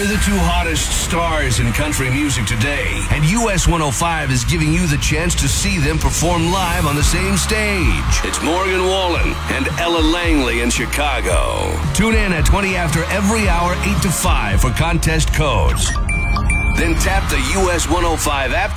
They're the two hottest stars in country music today, and US 105 is giving you the chance to see them perform live on the same stage. It's Morgan Wallen and Ella Langley in Chicago. Tune in at 20 after every hour, 8 to 5 for contest codes. Then tap the US 105 app